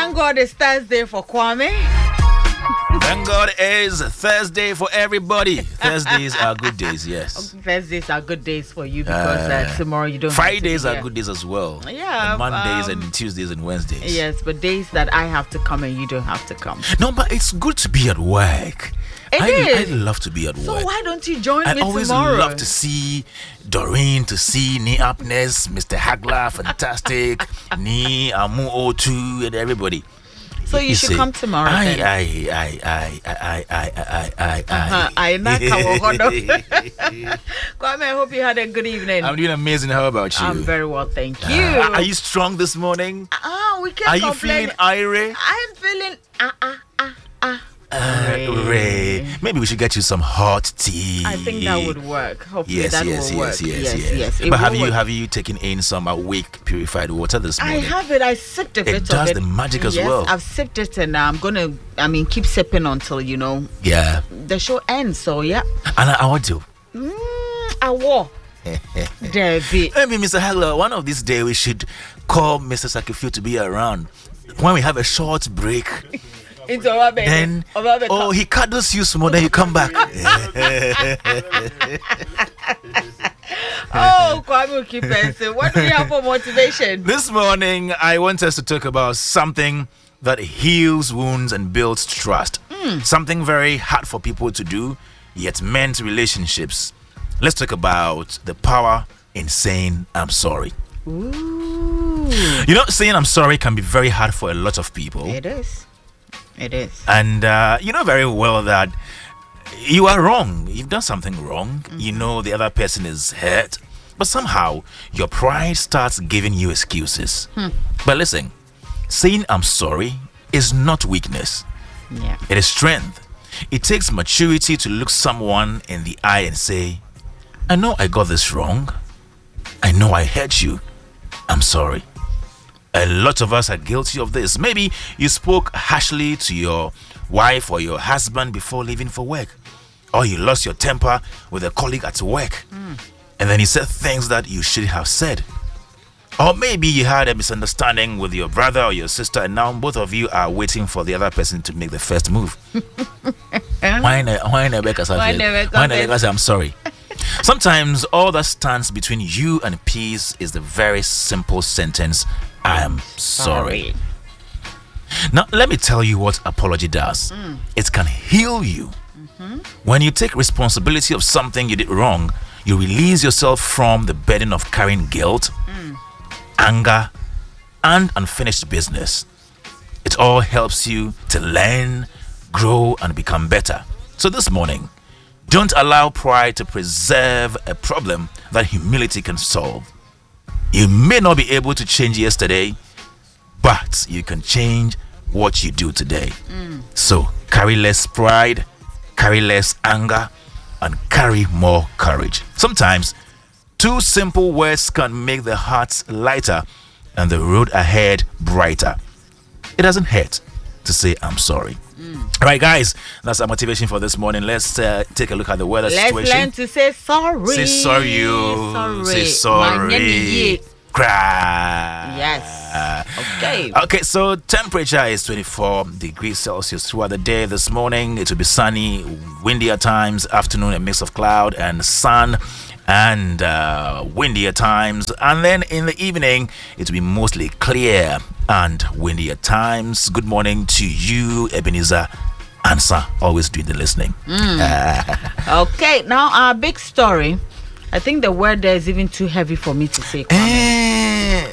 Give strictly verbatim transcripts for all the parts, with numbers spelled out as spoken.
Thank God it's Thursday for Kwame. Thank God it's Thursday for everybody. Thursdays are good days, yes. Thursdays are good days for you because uh, uh, tomorrow you don't. Fridays have to are good days as well. Yeah. And Mondays um, and Tuesdays and Wednesdays. Yes, but days that I have to come and you don't have to come. No, but it's good to be at work. It I, is. I love to be at So work. why don't you join I me always tomorrow? love to see Doreen, to see Ni Apnes, Mister Hagler, fantastic, Ni Amu O two, and everybody. So you, you should see, come tomorrow. I, then. I, I, I, I, I, I, I, uh-huh. I. Kwame, I hope you had a good evening. I'm doing amazing. How about you? I'm very well, thank you. Uh, are you strong this morning? Ah, uh, we can't Are complain. you feeling irate? I'm feeling ah ah ah ah. Uh, Ray. Maybe we should get you some hot tea. I think that would work. Hopefully yes, that yes, will yes, work. yes, yes, yes, yes. yes. But have you work. have you taken in some awake purified water this morning? I have it. I sipped a it bit of it. It does the magic as yes, well. I've sipped it and I'm gonna. I mean, keep sipping until you know. Yeah. The show ends. So yeah. And I, I want to. Mm, I will. David. Maybe Mister Hagler, one of these days we should call Mister Sakifu to be around when we have a short break. Into our bed. Then, oh, he cuddles you small, then you come back. Oh, Kwame will keep answering. What do you have for motivation? This morning, I want us to talk about something that heals wounds and builds trust. Mm. Something very hard for people to do, yet mends relationships. Let's talk about the power in saying, I'm sorry. Ooh. You know, saying I'm sorry can be very hard for a lot of people. It is. It is. And uh, you know very well that you are wrong. You've done something wrong. Mm-hmm. You know the other person is hurt. But somehow your pride starts giving you excuses. Hmm. But listen, saying I'm sorry is not weakness. Yeah. It is strength. It takes maturity to look someone in the eye and say, I know I got this wrong. I know I hurt you. I'm sorry. A lot of us are guilty of this. Maybe you spoke harshly to your wife or your husband before leaving for work. Or you lost your temper with a colleague at work. Mm. And then he said things that you shouldn't have said. Or maybe you had a misunderstanding with your brother or your sister and now both of you are waiting for the other person to make the first move. Why never say I'm sorry? Sometimes all that stands between you and peace is the very simple sentence, I am sorry. sorry. Now, let me tell you what apology does. Mm. It can heal you. Mm-hmm. When you take responsibility of something you did wrong, you release yourself from the burden of carrying guilt, mm. anger, and unfinished business. It all helps you to learn, grow, and become better. So this morning, don't allow pride to preserve a problem that humility can solve. You may not be able to change yesterday, but you can change what you do today. Mm. So carry less pride, carry less anger, and carry more courage. Sometimes two simple words can make the heart lighter and the road ahead brighter. It doesn't hurt to say I'm sorry. Mm. All right, guys, that's our motivation for this morning. Let's uh, take a look at the weather Let's situation. Let's learn to say sorry. Say sorry, you. Sorry. Say sorry. Cry. Yes. Okay. Okay, so temperature is twenty-four degrees Celsius throughout the day. This morning, it will be sunny, windy at times. Afternoon, a mix of cloud and sun and uh, windy at times. And then in the evening, it will be mostly clear and windy at times. Good morning to you, Ebenezer Answer, always doing the listening. Mm. Okay, now our big story. I think the word there is even too heavy for me to say. Eh,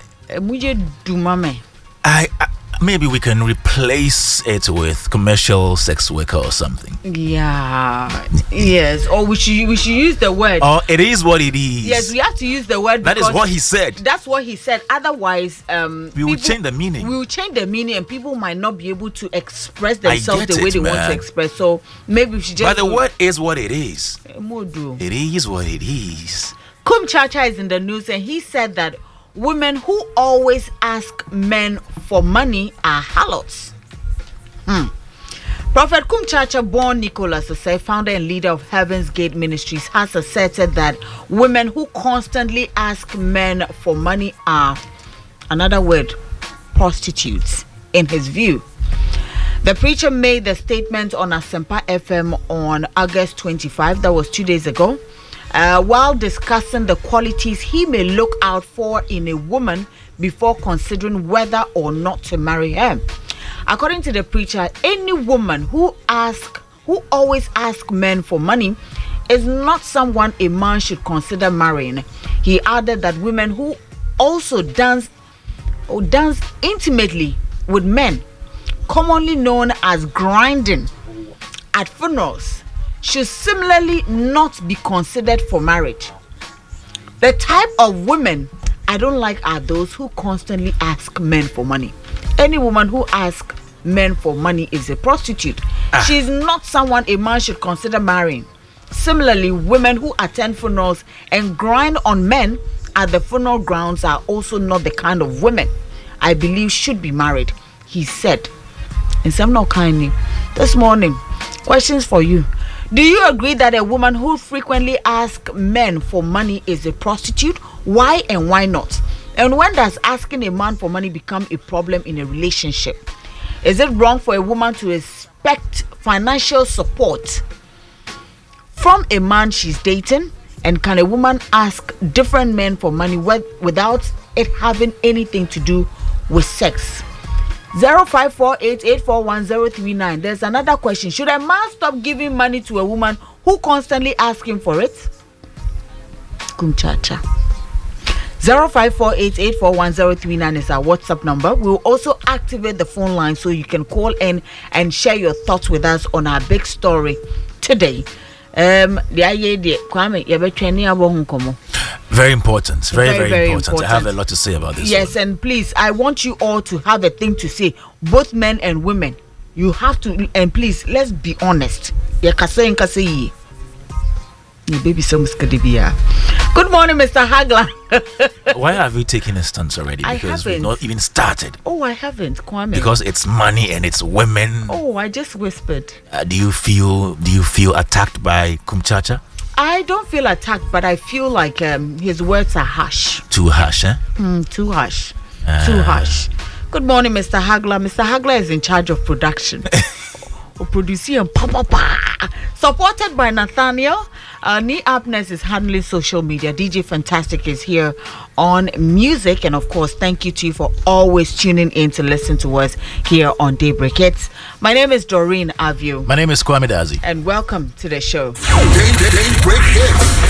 I, I maybe we can replace it with commercial sex worker or something. Yeah. Yes. Or we should we should use the word. Oh, it is what it is. Yes, we have to use the word. That is what he said. That's what he said. Otherwise, um, we will change the meaning. We will change the meaning, and people might not be able to express themselves the it, way they man. want to express. So maybe we should just. But the word is what it is. Modu. It is what it is. Kum Chacha is in the news, and he said that women who always ask men for money are harlots. Hmm. Prophet Kum Chacha, born Nicholas Osei, founder and leader of Heaven's Gate Ministries, has asserted that women who constantly ask men for money are, another word, prostitutes. in his view. The preacher made the statement on Asempa F M on August twenty-fifth, that was two days ago, uh, while discussing the qualities he may look out for in a woman before considering whether or not to marry her. According to the preacher, any woman who ask, who always asks men for money is not someone a man should consider marrying. He added that women who also dance or dance intimately with men, commonly known as grinding, at funerals, should similarly not be considered for marriage. The type of women I don't like are those who constantly ask men for money. Any woman who asks men for money is a prostitute. Ah. She is not someone a man should consider marrying. Similarly, women who attend funerals and grind on men at the funeral grounds are also not the kind of women I believe should be married, he said. In some no kindly this morning, questions for you. Do you agree that a woman who frequently asks men for money is a prostitute? Why and why not? And when does asking a man for money become a problem in a relationship? Is it wrong for a woman to expect financial support from a man she's dating? And can a woman ask different men for money without it having anything to do with sex? zero five four eight eight four one zero three nine. There's another question. Should a man stop giving money to a woman who constantly asks him for it? Kumchacha. zero five four eight eight four one zero three nine is our WhatsApp number. We'll also activate the phone line so you can call in and share your thoughts with us on our big story today. Um, Very important, very, very, very, very important. important. I have a lot to say about this. Yes, one. and please, I want you all to have a thing to say, both men and women. You have to, and please, let's be honest. Good morning, Mister Hagler. Why have you taken a stance already? I Because haven't. we've not even started. Oh, I haven't, Kwame. Because it's money and it's women. Oh, I just whispered. Uh, do you feel? Do you feel attacked by Kumchacha? I don't feel attacked, but I feel like um, his words are harsh. Too harsh, eh? Mm, too harsh. Uh. Too harsh. Good morning, Mister Hagler. Mister Hagler is in charge of production. Or producing and papa pa. Supported by Nathaniel. Uh, Nee Apnes is handling social media. D J Fantastic is here on music. And of course, thank you to you for always tuning in to listen to us here on Daybreak Hits. My name is Doreen Avio. My name is Kwame Dazi. And welcome to the show. Day, day, Daybreak Hits.